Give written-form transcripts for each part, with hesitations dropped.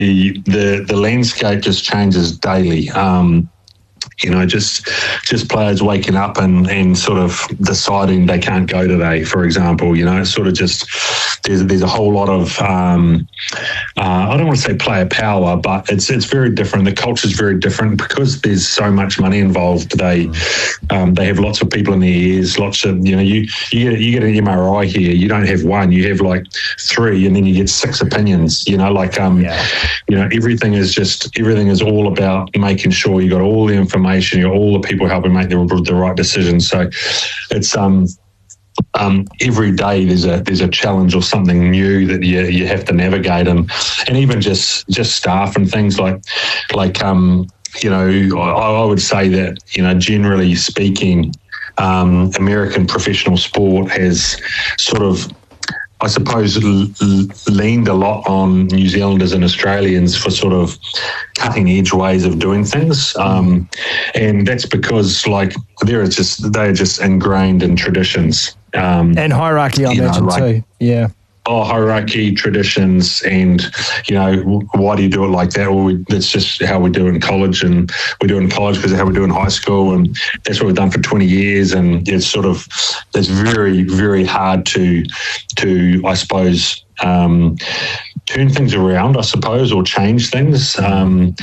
the landscape just changes daily. Just players waking up and sort of deciding they can't go today, for example. It's sort of just there's a whole lot of I don't want to say player power, but it's very different. The culture's very different because there's so much money involved. They have lots of people in their ears. Lots of you get an MRI here. You don't have one. You have like 3, and then you get 6 opinions. Everything is all about making sure you got all the information. You got all the people helping make the right decisions. So it's every day there's a challenge or something new that you have to navigate, and even just staff and things like I would say that generally speaking, American professional sport has sort of, I suppose, leaned a lot on New Zealanders and Australians for sort of cutting edge ways of doing things, and that's because they're just ingrained in traditions and hierarchy. I imagine too. Yeah. Hierarchy, traditions, and why do you do it like that? Well, that's just how we do it in college, and we do it in college because of how we do it in high school, and that's what we've done for 20 years. And it's very, very hard to I suppose turn things around, I suppose, or change things. But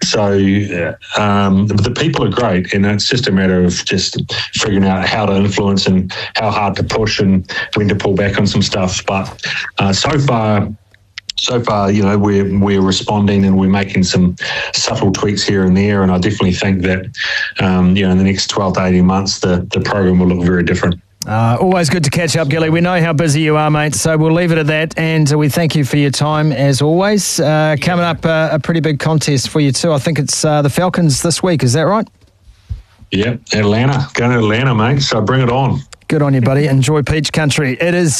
the people are great, and it's just a matter of just figuring out how to influence and how hard to push and when to pull back on some stuff. But so far, we're responding and we're making some subtle tweaks here and there. And I definitely think that, in the next 12 to 18 months, the program will look very different. Always good to catch up, Gilly. We know how busy you are, mate, so we'll leave it at that, and we thank you for your time as always. Coming up, a pretty big contest for you too. I think it's the Falcons this week, is that right? Yeah, Atlanta. Going to Atlanta, mate, so bring it on. Good on you, buddy. Enjoy Peach Country. It is